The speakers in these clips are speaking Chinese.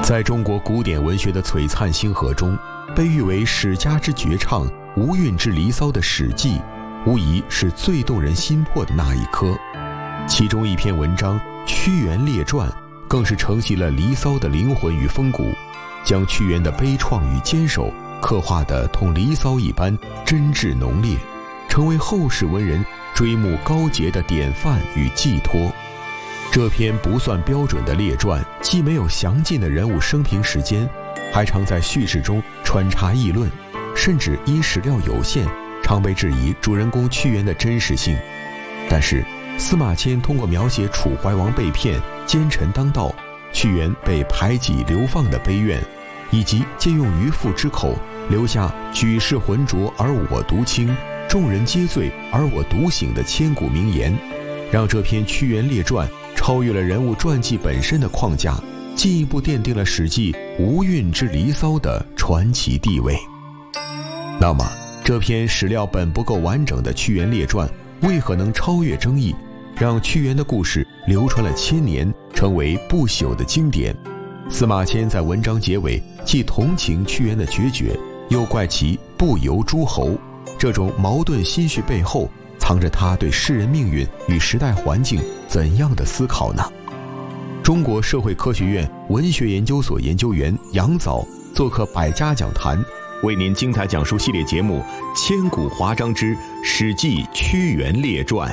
在中国古典文学的璀璨星河中，被誉为史家之绝唱、无韵之离骚的《史记》，无疑是最动人心魄的那一颗。其中一篇文章《屈原列传》，更是承袭了离骚的灵魂与风骨，将屈原的悲怆与坚守刻画得同离骚一般真挚浓烈，成为后世文人追慕高洁的典范与寄托。这篇不算标准的列传，既没有详尽的人物生平时间，还常在叙事中穿插议论，甚至因史料有限，常被质疑主人公屈原的真实性。但是司马迁通过描写楚怀王被骗、奸臣当道、屈原被排挤流放的悲怨，以及借用渔父之口留下举世浑浊而我独清，众人皆醉而我独醒的千古名言，让这篇屈原列传超越了人物传记本身的框架，进一步奠定了《史记》无韵之离骚的传奇地位。那么这篇史料本不够完整的屈原列传为何能超越争议，让屈原的故事流传了千年，成为不朽的经典？司马迁在文章结尾既同情屈原的决绝，又怪其不由诸侯，这种矛盾心绪背后藏着他对世人命运与时代环境怎样的思考呢？中国社会科学院文学研究所研究员杨藻做客百家讲坛，为您精彩讲述系列节目《千古华章之史记屈原列传》。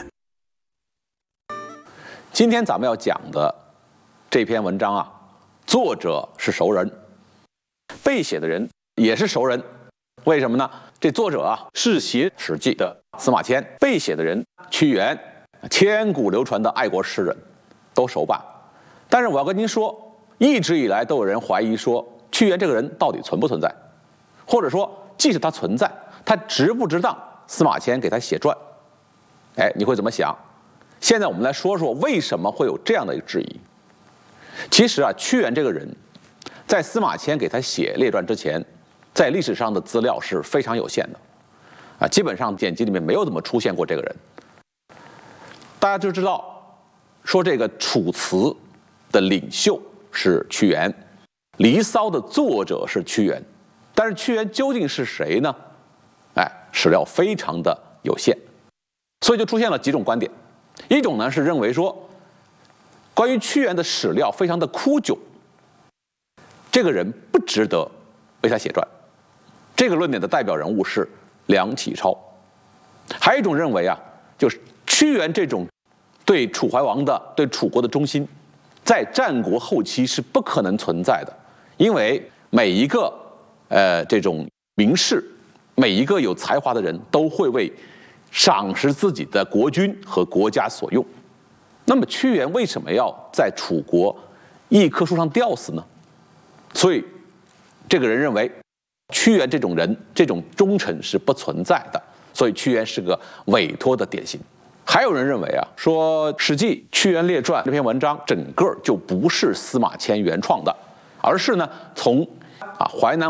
今天咱们要讲的这篇文章啊，作者是熟人，被写的人也是熟人。为什么呢？这作者啊是写《史记》的司马迁，被写的人屈原，千古流传的爱国诗人，都熟吧？但是我要跟您说，一直以来都有人怀疑说，屈原这个人到底存不存在，或者说，即使他存在，他值不值当司马迁给他写传？哎，你会怎么想？现在我们来说说为什么会有这样的一个质疑。其实啊，屈原这个人，在司马迁给他写列传之前，在历史上的资料是非常有限的，啊，基本上典籍里面没有怎么出现过这个人。大家就知道，说这个《楚辞》的领袖是屈原，《离骚》的作者是屈原，但是屈原究竟是谁呢？哎，史料非常的有限，所以就出现了几种观点。一种呢是认为说，关于屈原的史料非常的枯朽，这个人不值得为他写传。这个论点的代表人物是梁启超。还有一种认为啊，就是屈原这种对楚怀王的、对楚国的忠心，在战国后期是不可能存在的，因为每一个这种名士，每一个有才华的人都会为赏识自己的国君和国家所用。那么屈原为什么要在楚国一棵树上吊死呢？所以这个人认为屈原这种人，这种忠臣是不存在的，所以屈原是个委托的典型。还有人认为啊，说《史记·屈原列传》这篇文章整个就不是司马迁原创的，而是呢从淮南